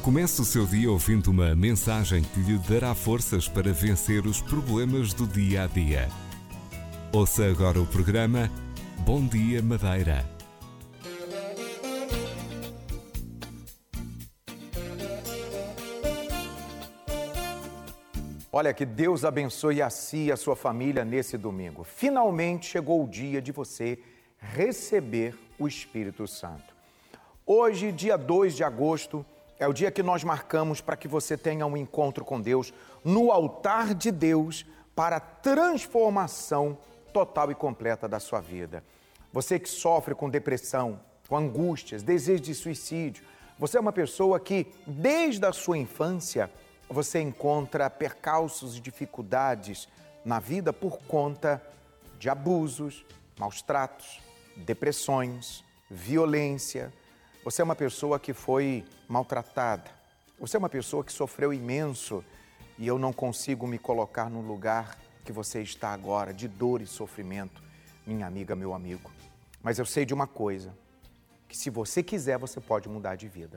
Comece o seu dia ouvindo uma mensagem que lhe dará forças para vencer os problemas do dia a dia. Ouça agora o programa Bom Dia Madeira. Olha, que Deus abençoe a si e a sua família nesse domingo. Finalmente chegou o dia de você receber o Espírito Santo. Hoje, dia 2 de agosto, é o dia que nós marcamos para que você tenha um encontro com Deus no altar de Deus para a transformação total e completa da sua vida. Você que sofre com depressão, com angústias, desejo de suicídio, você é uma pessoa que, desde a sua infância, você encontra percalços e dificuldades na vida por conta de abusos, maus tratos, depressões, violência. Você é uma pessoa que foi maltratada. Você é uma pessoa que sofreu imenso e eu não consigo me colocar no lugar que você está agora, de dor e sofrimento, minha amiga, meu amigo. Mas eu sei de uma coisa, que se você quiser, você pode mudar de vida.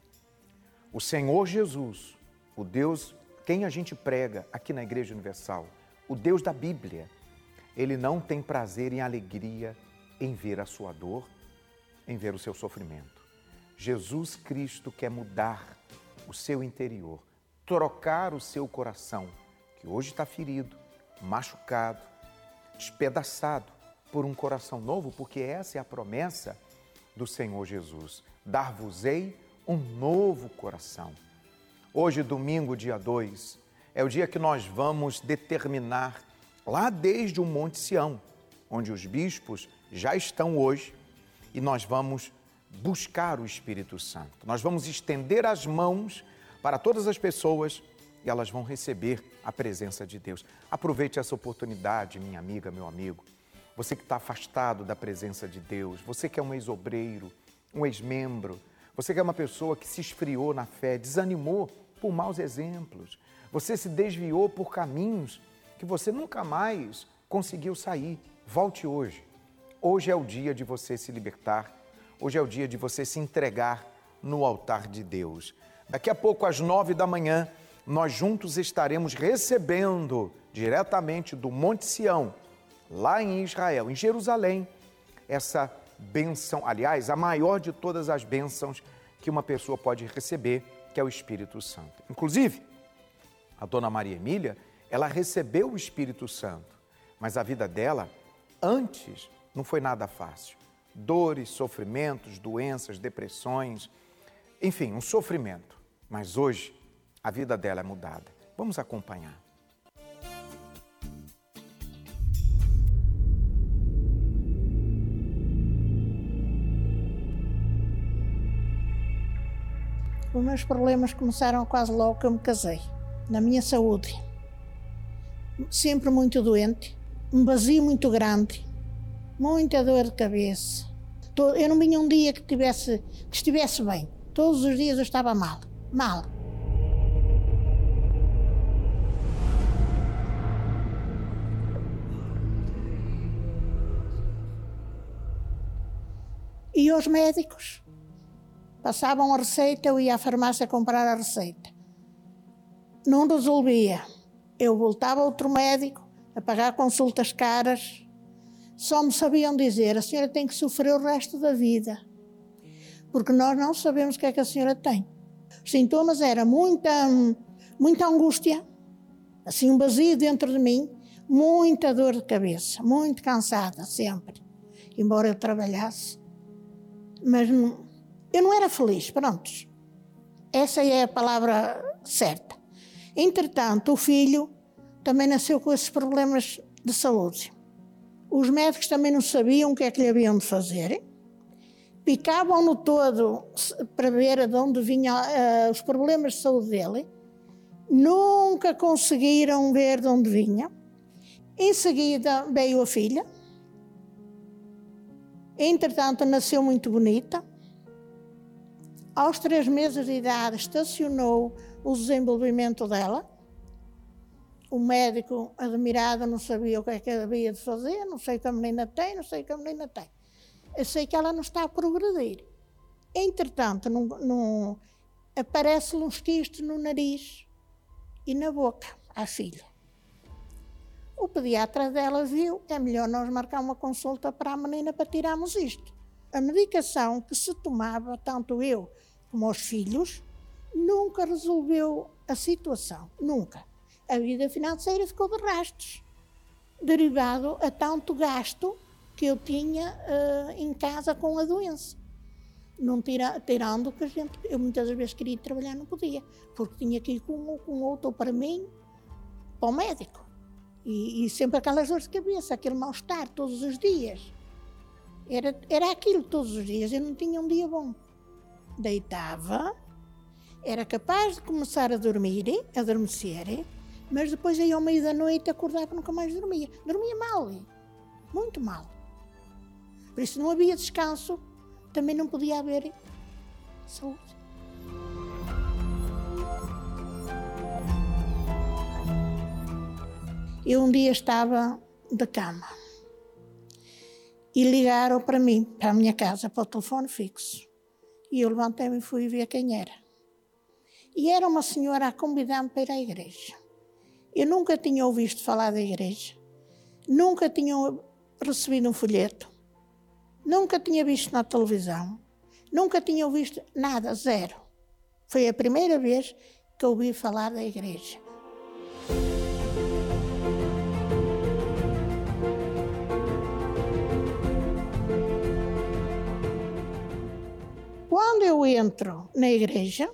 O Senhor Jesus, o Deus, quem a gente prega aqui na Igreja Universal, o Deus da Bíblia, Ele não tem prazer em alegria em ver a sua dor, em ver o seu sofrimento. Jesus Cristo quer mudar o seu interior, trocar o seu coração, que hoje está ferido, machucado, despedaçado, por um coração novo, porque essa é a promessa do Senhor Jesus. Dar-vos-ei um novo coração. Hoje, domingo, dia 2, é o dia que nós vamos determinar, lá desde o Monte Sião, onde os bispos já estão hoje, e nós vamos buscar o Espírito Santo. Nós vamos estender as mãos para todas as pessoas e elas vão receber a presença de Deus. Aproveite essa oportunidade, minha amiga, meu amigo. Você que está afastado da presença de Deus, você que é um ex-obreiro, um ex-membro, você que é uma pessoa que se esfriou na fé, desanimou por maus exemplos, você se desviou por caminhos que você nunca mais conseguiu sair. Volte hoje. Hoje é o dia de você se libertar. Hoje é o dia de você se entregar no altar de Deus. Daqui a pouco, às 9 da manhã, nós juntos estaremos recebendo diretamente do Monte Sião, lá em Israel, em Jerusalém, essa bênção, aliás, a maior de todas as bênçãos que uma pessoa pode receber, que é o Espírito Santo. Inclusive, a dona Maria Emília, ela recebeu o Espírito Santo, mas a vida dela, antes, não foi nada fácil. Dores, sofrimentos, doenças, depressões, enfim, um sofrimento. Mas hoje, a vida dela é mudada. Vamos acompanhar. Os meus problemas começaram quase logo que eu me casei. Na minha saúde, sempre muito doente, um vazio muito grande, muita dor de cabeça. Eu não vinha um dia que estivesse bem. Todos os dias eu estava mal. E os médicos passavam a receita, eu ia à farmácia comprar a receita. Não resolvia. Eu voltava a outro médico a pagar consultas caras. Só me sabiam dizer, a senhora tem que sofrer o resto da vida, porque nós não sabemos o que é que a senhora tem. Os sintomas eram muita angústia, assim um vazio dentro de mim, muita dor de cabeça, muito cansada sempre, embora eu trabalhasse. Mas eu não era feliz, pronto. Essa é a palavra certa. Entretanto, o filho também nasceu com esses problemas de saúde. Os médicos também não sabiam o que é que lhe haviam de fazer. Picavam-no todo para ver de onde vinham os problemas de saúde dele. Nunca conseguiram ver de onde vinha. Em seguida veio a filha. Entretanto, nasceu muito bonita. Aos 3 meses de idade, estacionou o desenvolvimento dela. O médico, admirado, não sabia o que é que havia de fazer, não sei o que a menina tem, Eu sei que ela não está a progredir. Entretanto, aparece-lhe uns quistos no nariz e na boca à filha. O pediatra dela viu, é melhor nós marcar uma consulta para a menina para tirarmos isto. A medicação que se tomava, tanto eu como os filhos, nunca resolveu a situação, nunca. A vida financeira ficou de rastros, derivado a tanto gasto que eu tinha em casa com a doença. Não tirando que eu muitas vezes queria trabalhar, não podia, porque tinha que ir com outro para mim, para o médico. E sempre aquelas dores de cabeça, aquele mal-estar todos os dias. Era aquilo todos os dias, eu não tinha um dia bom. Deitava, era capaz de começar a dormir, a adormecer, mas depois aí ao meio da noite acordava e nunca mais dormia. Dormia mal, muito mal. Por isso não havia descanso, também não podia haver saúde. Eu um dia estava de cama e ligaram para mim, para a minha casa, para o telefone fixo. E eu levantei-me e fui ver quem era. E era uma senhora a convidar-me para ir à igreja. Eu nunca tinha ouvido falar da igreja, nunca tinha recebido um folheto, nunca tinha visto na televisão, nunca tinha ouvido nada, zero. Foi a primeira vez que ouvi falar da igreja. Quando eu entro na igreja,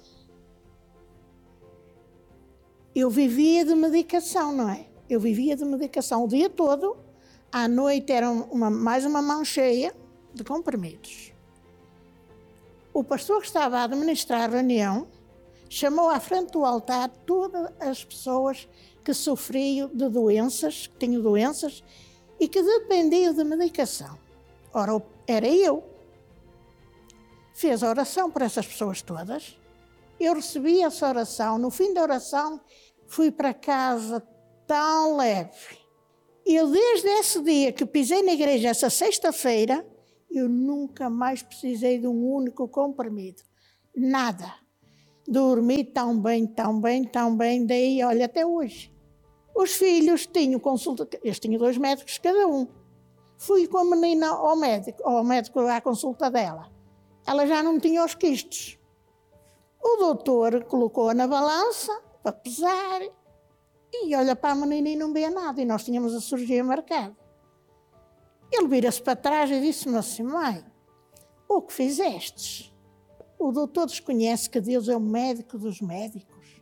eu vivia de medicação, não é? Eu vivia de medicação o dia todo. À noite era mais uma mão cheia de comprimidos. O pastor que estava a administrar a reunião chamou à frente do altar todas as pessoas que sofriam de doenças, que tinham doenças e que dependiam de medicação. Ora, era eu. Fez a oração por essas pessoas todas. Eu recebi essa oração. No fim da oração, fui para casa tão leve. Eu, desde esse dia que pisei na igreja, essa sexta-feira, eu nunca mais precisei de um único comprimido. Nada. Dormi tão bem, tão bem, tão bem, daí, olha, até hoje. Os filhos tinham consulta, eles tinham 2 médicos cada um. Fui com a menina ao médico à consulta dela. Ela já não tinha os quistos. O doutor colocou-a na balança para pesar e olha para a menina e não vê nada. E nós tínhamos a cirurgia marcada. Ele vira-se para trás e disse-me assim: mãe, o que fizestes? O doutor desconhece que Deus é o médico dos médicos.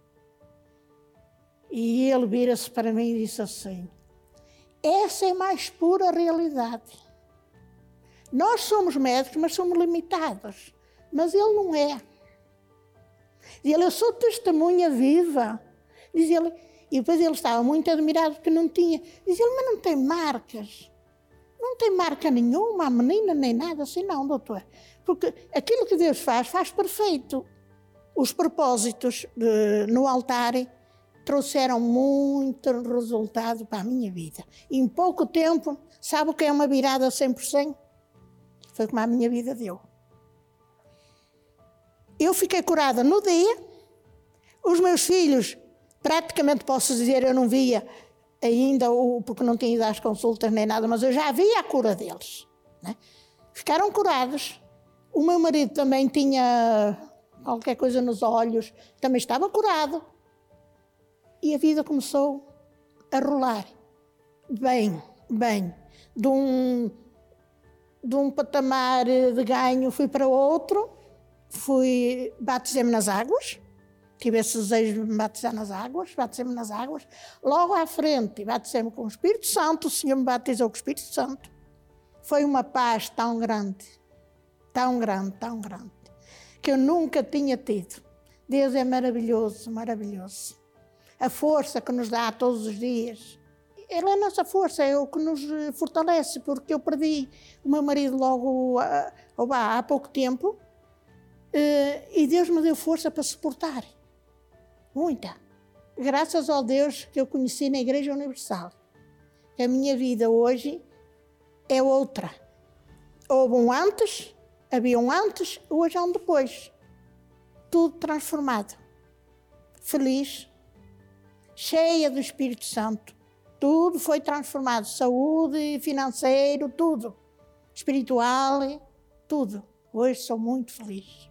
E ele vira-se para mim e disse assim: essa é a mais pura realidade. Nós somos médicos, mas somos limitados. Mas ele não é. Diz ele: eu sou testemunha viva. Diz ele, e depois ele estava muito admirado porque não tinha. Diz ele: mas não tem marcas. Não tem marca nenhuma, a menina, nem nada assim, não, doutor. Porque aquilo que Deus faz perfeito. Os propósitos no altar trouxeram muito resultado para a minha vida. Em pouco tempo, sabe o que é uma virada 100%? Foi como a minha vida deu. Eu fiquei curada no dia. Os meus filhos, praticamente posso dizer, eu não via ainda, porque não tinha ido às consultas nem nada, mas eu já via a cura deles, né? Ficaram curados. O meu marido também tinha qualquer coisa nos olhos, também estava curado. E a vida começou a rolar. Bem. De um patamar de ganho fui para outro, batizei-me nas águas, tive esse desejo de me batizar nas águas, batizei-me nas águas. Logo à frente, batizei-me com o Espírito Santo, o Senhor me batizou com o Espírito Santo. Foi uma paz tão grande, tão grande, tão grande, que eu nunca tinha tido. Deus é maravilhoso, maravilhoso. A força que nos dá todos os dias. Ele é a nossa força, é o que nos fortalece, porque eu perdi o meu marido logo há pouco tempo e Deus me deu força para suportar. Muita. Graças ao Deus que eu conheci na Igreja Universal. A minha vida hoje é outra. Havia um antes, hoje há um depois. tudo transformado. Feliz, cheia do Espírito Santo. Tudo foi transformado, saúde, financeiro, tudo. Espiritual, tudo. Hoje sou muito feliz.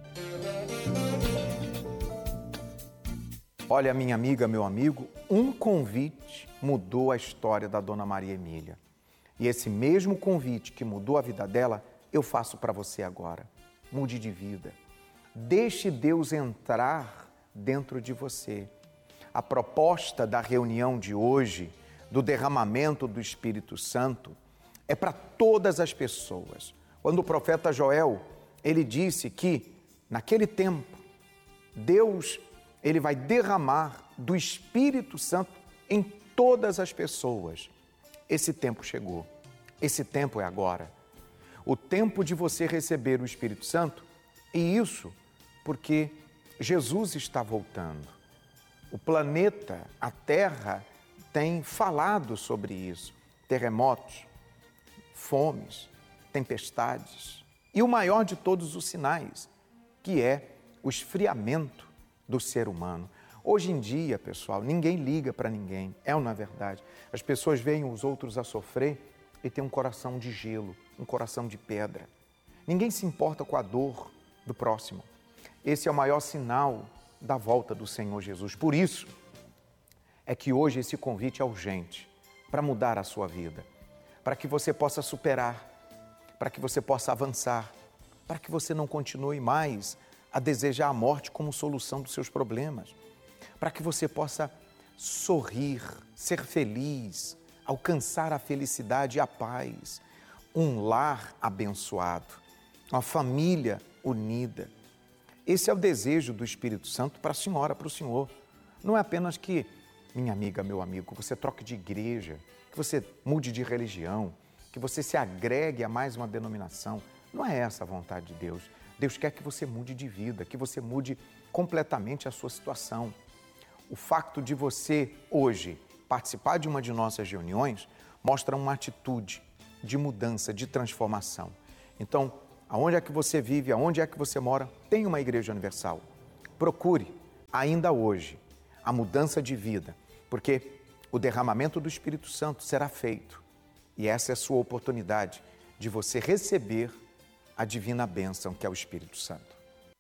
Olha, minha amiga, meu amigo, um convite mudou a história da Dona Maria Emília. E esse mesmo convite que mudou a vida dela, eu faço para você agora. Mude de vida. Deixe Deus entrar dentro de você. A proposta da reunião de hoje, do derramamento do Espírito Santo, é para todas as pessoas. Quando o profeta Joel, ele disse que, naquele tempo, Deus, ele vai derramar do Espírito Santo em todas as pessoas. Esse tempo chegou. Esse tempo é agora. O tempo de você receber o Espírito Santo, e isso porque Jesus está voltando. O planeta, a Terra, tem falado sobre isso. Terremotos, fomes, tempestades. E o maior de todos os sinais, que é o esfriamento do ser humano. Hoje em dia, pessoal, ninguém liga para ninguém. É ou não é verdade? As pessoas veem os outros a sofrer e têm um coração de gelo, um coração de pedra. Ninguém se importa com a dor do próximo. Esse é o maior sinal da volta do Senhor Jesus. Por isso é que hoje esse convite é urgente para mudar a sua vida, para que você possa superar, para que você possa avançar, para que você não continue mais a desejar a morte como solução dos seus problemas, para que você possa sorrir, ser feliz, alcançar a felicidade e a paz, um lar abençoado, uma família unida. Esse é o desejo do Espírito Santo para a senhora, para o senhor. Não é apenas que, minha amiga, meu amigo, você troque de igreja, que você mude de religião, que você se agregue a mais uma denominação. Não é essa a vontade de Deus. Deus quer que você mude de vida, que você mude completamente a sua situação. O fato de você, hoje, participar de uma de nossas reuniões mostra uma atitude de mudança, de transformação. Então, aonde é que você vive, aonde é que você mora, tem uma Igreja Universal. Procure, ainda hoje, a mudança de vida, porque o derramamento do Espírito Santo será feito. E essa é a sua oportunidade de você receber a divina bênção que é o Espírito Santo.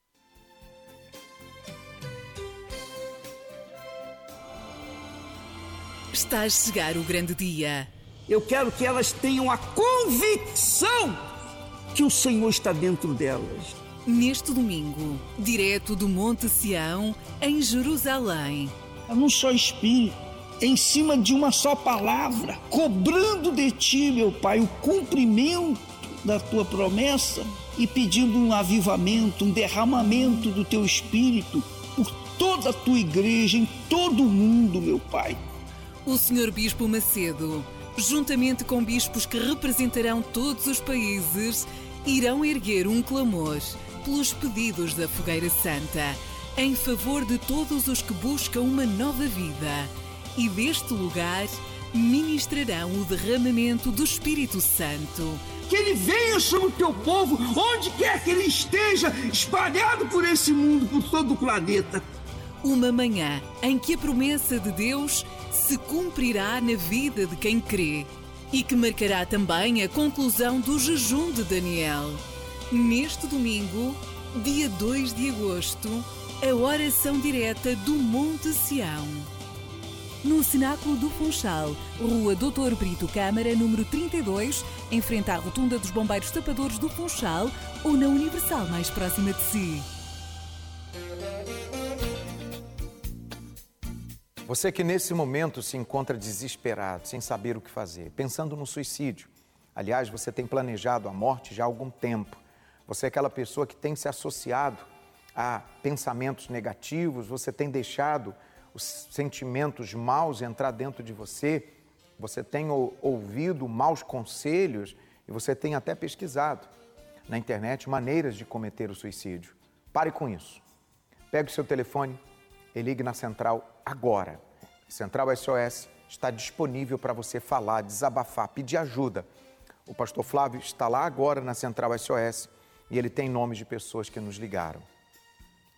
Está a chegar o grande dia. Eu quero que elas tenham a convicção que o Senhor está dentro delas. Neste domingo, direto do Monte Sião, em Jerusalém. Num só espírito, em cima de uma só palavra, cobrando de ti, meu Pai, o cumprimento da tua promessa e pedindo um avivamento, um derramamento do teu espírito por toda a tua igreja, em todo o mundo, meu Pai. O Sr. Bispo Macedo, juntamente com bispos que representarão todos os países, irão erguer um clamor pelos pedidos da Fogueira Santa, em favor de todos os que buscam uma nova vida. E deste lugar ministrarão o derramamento do Espírito Santo. Que ele venha sobre o teu povo, onde quer que ele esteja, espalhado por esse mundo, por todo o planeta. Uma manhã em que a promessa de Deus se cumprirá na vida de quem crê e que marcará também a conclusão do jejum de Daniel. Neste domingo, dia 2 de agosto, a oração direta do Monte Sião. No Cenáculo do Funchal, Rua Doutor Brito Câmara, número 32, em frente à Rotunda dos Bombeiros Tapadores do Funchal ou na Universal mais próxima de si. Você que nesse momento se encontra desesperado, sem saber o que fazer, pensando no suicídio. Aliás, você tem planejado a morte já há algum tempo. Você é aquela pessoa que tem se associado a pensamentos negativos, você tem deixado os sentimentos maus entrar dentro de você, você tem ouvido maus conselhos e você tem até pesquisado na internet maneiras de cometer o suicídio. Pare com isso. Pegue o seu telefone e ligue na central agora. A Central SOS está disponível para você falar, desabafar, pedir ajuda. O pastor Flávio está lá agora na Central SOS e ele tem nomes de pessoas que nos ligaram.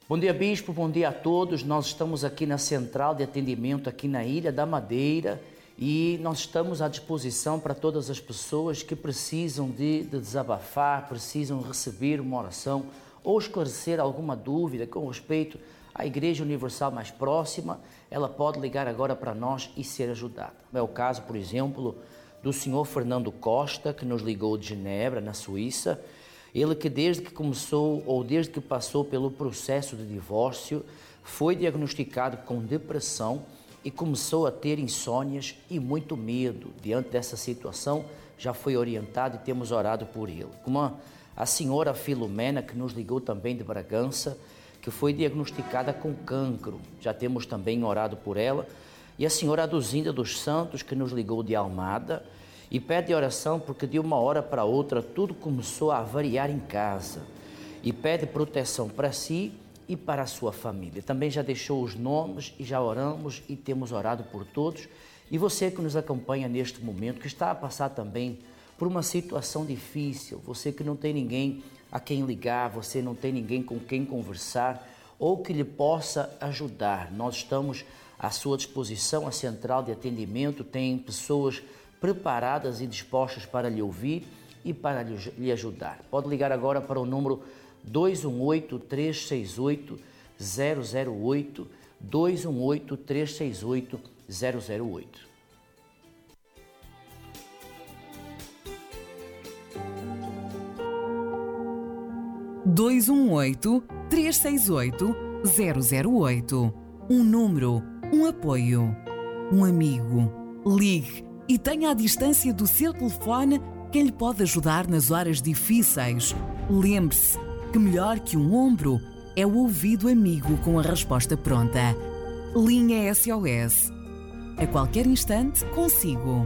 Bom dia, Bispo, bom dia a todos. Nós estamos aqui na central de atendimento aqui na Ilha da Madeira e nós estamos à disposição para todas as pessoas que precisam de desabafar, precisam receber uma oração ou esclarecer alguma dúvida com respeito à Igreja Universal mais próxima. Ela pode ligar agora para nós e ser ajudada. É o caso, por exemplo, do senhor Fernando Costa, que nos ligou de Genebra, na Suíça. Ele que desde que começou ou desde que passou pelo processo de divórcio, foi diagnosticado com depressão e começou a ter insônias e muito medo. Diante dessa situação, já foi orientado e temos orado por ele. Como a senhora Filomena, que nos ligou também de Bragança, que foi diagnosticada com cancro. Já temos também orado por ela. E a senhora Aduzinda dos Santos, que nos ligou de Almada, e pede oração porque de uma hora para outra tudo começou a variar em casa. E pede proteção para si e para a sua família. Também já deixou os nomes e já oramos e temos orado por todos. E você que nos acompanha neste momento, que está a passar também por uma situação difícil, você que não tem ninguém a quem ligar, você não tem ninguém com quem conversar ou que lhe possa ajudar. Nós estamos à sua disposição, a central de atendimento tem pessoas preparadas e dispostas para lhe ouvir e para lhe ajudar. Pode ligar agora para o número 218-368-008, 218-368-008. (218-368-008). Um número, um apoio, um amigo. Ligue e tenha à distância do seu telefone quem lhe pode ajudar nas horas difíceis. Lembre-se que melhor que um ombro é o ouvido amigo com a resposta pronta. Linha SOS. A qualquer instante, consigo.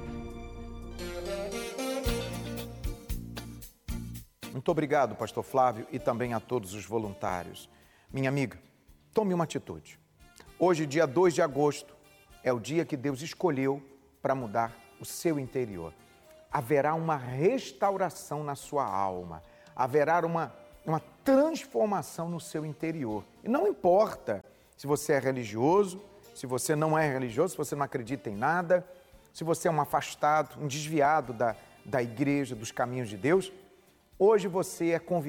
Muito obrigado, pastor Flávio, e também a todos os voluntários. Minha amiga, tome uma atitude. Hoje, dia 2 de agosto, é o dia que Deus escolheu para mudar o seu interior. Haverá uma restauração na sua alma, haverá uma transformação no seu interior. E não importa se você é religioso, se você não é religioso, se você não acredita em nada, se você é um afastado, um desviado da igreja, dos caminhos de Deus, hoje você é convidado